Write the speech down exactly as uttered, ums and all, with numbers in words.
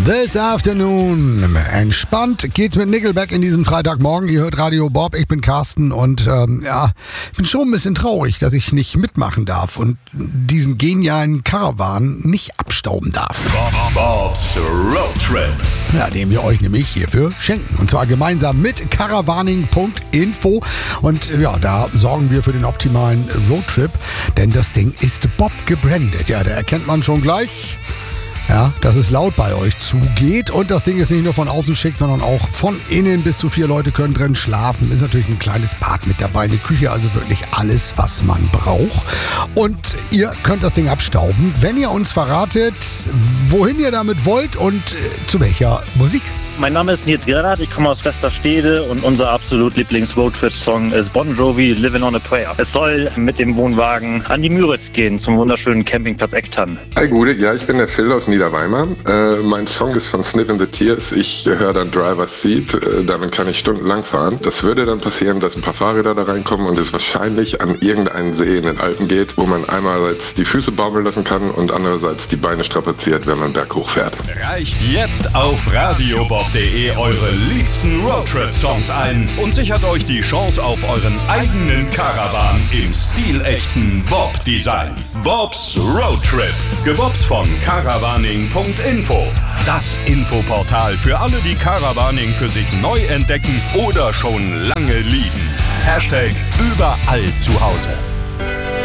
This Afternoon. Entspannt geht's mit Nickelback in diesem Freitagmorgen. Ihr hört Radio Bob, ich bin Carsten und ähm, ja, ich bin schon ein bisschen traurig, dass ich nicht mitmachen darf und diesen genialen Caravan nicht abstauben darf. Bob, Bob's Road Trip. Ja, den wir euch nämlich hierfür schenken. Und zwar gemeinsam mit caravaning punkt info. Und ja, da sorgen wir für den optimalen Roadtrip, denn das Ding ist Bob gebrandet. Ja, da erkennt man schon gleich, ja, dass es laut bei euch zugeht. Und das Ding ist nicht nur von außen schick, sondern auch von innen. Bis zu vier Leute können drin schlafen. Ist natürlich ein kleines Bad mit dabei, eine Küche, also wirklich alles, was man braucht. Und ihr könnt das Ding abstauben, wenn ihr uns verratet, wohin ihr damit wollt und äh, zu welcher Musik. Mein Name ist Nils Gerhardt, ich komme aus Westerstede und unser absolut Lieblings-Roadtrip-Song ist Bon Jovi, Living on a Prayer. Es soll mit dem Wohnwagen an die Müritz gehen, zum wunderschönen Campingplatz Ecktann. Hi Gude, ja, ich bin der Phil aus Niederweimar. Äh, mein Song ist von Sniff and the Tears. Ich höre dann Driver's Seat, äh, damit kann ich stundenlang fahren. Das würde dann passieren, dass ein paar Fahrräder da reinkommen und es wahrscheinlich an irgendeinen See in den Alpen geht, wo man einerseits die Füße baumeln lassen kann und andererseits die Beine strapaziert, wenn man berghoch fährt. Reicht jetzt auf Radio Bob punkt de eure liebsten Roadtrip-Songs ein und sichert euch die Chance auf euren eigenen Caravan im stilechten Bob-Design. Bob's Roadtrip, gebobbt von caravaning punkt info. Das Infoportal für alle, die Caravaning für sich neu entdecken oder schon lange lieben. Hashtag überall zu Hause.